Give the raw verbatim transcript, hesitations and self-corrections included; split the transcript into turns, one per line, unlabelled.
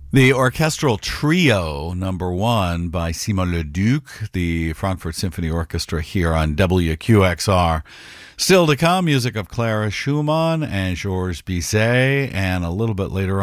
The orchestral trio number one by Simon Leduc, the Frankfurt Symphony Orchestra here on W Q X R. Still to come, music of Clara Schumann and Georges Bizet, and a little bit later